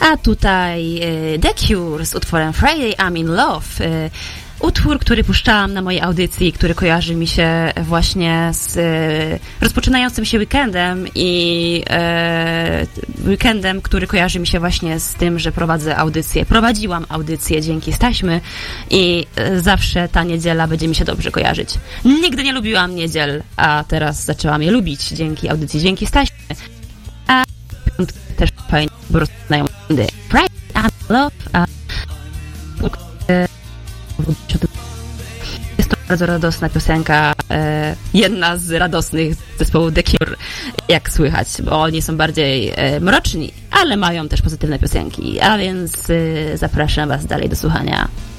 A tutaj The Cure z utworem Friday I'm in Love. Utwór, który puszczałam na mojej audycji, który kojarzy mi się właśnie z rozpoczynającym się weekendem i weekendem, który kojarzy mi się właśnie z tym, że prowadzę audycję. Prowadziłam audycję dzięki Staśmy i zawsze ta niedziela będzie mi się dobrze kojarzyć. Nigdy nie lubiłam niedziel, a teraz zaczęłam je lubić dzięki audycji, dzięki Staśmy. A też fajnie, po prostu znają Friday I'm in Love, a jest to bardzo radosna piosenka, jedna z radosnych zespołu The Cure, jak słychać, bo oni są bardziej mroczni, ale mają też pozytywne piosenki, a więc zapraszam Was dalej do słuchania.